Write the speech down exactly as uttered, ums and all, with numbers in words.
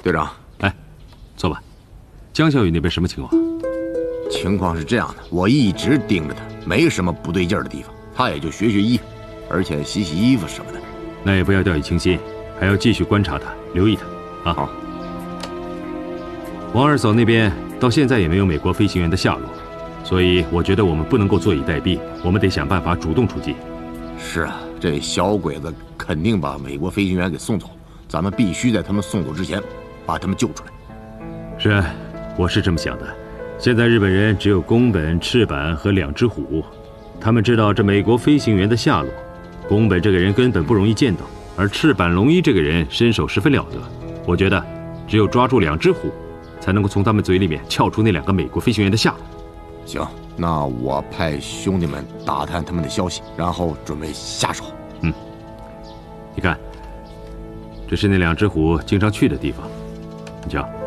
队长， 哎，坐吧。江小雨那边什么情况？ 情况是这样的，我一直盯着他，没什么不对劲儿的地方，他也就学学医，而且洗洗衣服什么的。 那也不要掉以轻心，还要继续观察他，留意他。啊， 好。 王二嫂那边到现在也没有美国飞行员的下落，所以我觉得我们不能够坐以待毙，我们得想办法主动出击。 是啊，这小鬼子肯定把美国飞行员给送走，咱们必须在他们送走之前把他们救出来。 是啊，我是这么想的。现在日本人只有宫本、赤坂和两只虎，他们知道这美国飞行员的下落。宫本这个人根本不容易见到，而赤坂龙一这个人身手十分了得。我觉得只有抓住两只虎，才能够从他们嘴里面撬出那两个美国飞行员的下落。 行，那我派兄弟们打探他们的消息，然后准备下手。 嗯，你看，这是那两只虎经常去的地方，你瞧。